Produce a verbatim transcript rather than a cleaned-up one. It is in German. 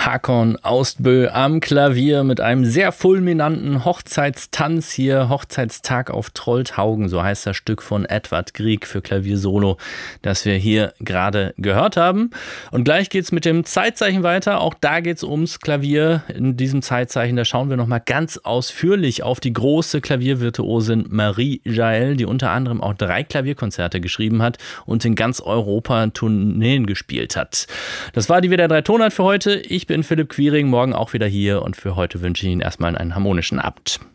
Hakon Austbö am Klavier mit einem sehr fulminanten Hochzeitstanz hier. Hochzeitstag auf Trolltaugen, so heißt das Stück von Edvard Grieg für Klavier-Solo, das wir hier gerade gehört haben. Und gleich geht's mit dem Zeitzeichen weiter. Auch da geht's ums Klavier. In diesem Zeitzeichen, da schauen wir nochmal ganz ausführlich auf die große Klaviervirtuosin Marie Jaël, die unter anderem auch drei Klavierkonzerte geschrieben hat und in ganz Europa Tourneen gespielt hat. Das war die W D R drei Tonart für heute. Ich bin Philipp Quiring, morgen auch wieder hier und für heute wünsche ich Ihnen erstmal einen harmonischen Abend.